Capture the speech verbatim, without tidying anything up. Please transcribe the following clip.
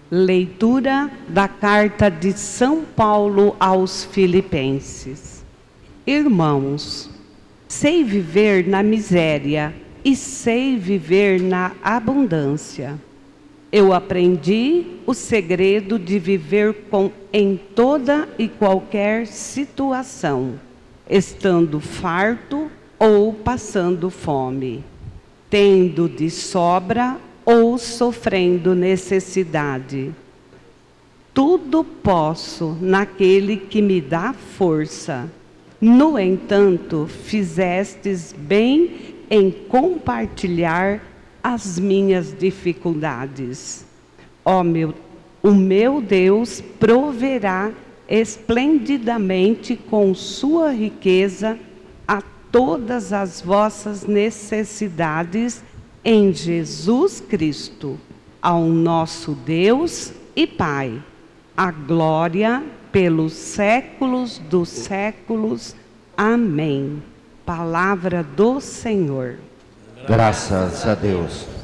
Leitura da carta de São Paulo aos Filipenses. Irmãos, sei viver na miséria e sei viver na abundância. Eu aprendi o segredo de viver com, em toda e qualquer situação, estando farto ou passando fome, tendo de sobra ou sofrendo necessidade. Tudo posso naquele que me dá força. No entanto, fizestes bem em compartilhar as minhas dificuldades. Ó meu, o meu Deus proverá esplendidamente com sua riqueza a todas as vossas necessidades em Jesus Cristo, ao nosso Deus e Pai, a glória pelos séculos dos séculos. Amém. Palavra do Senhor. Graças a Deus.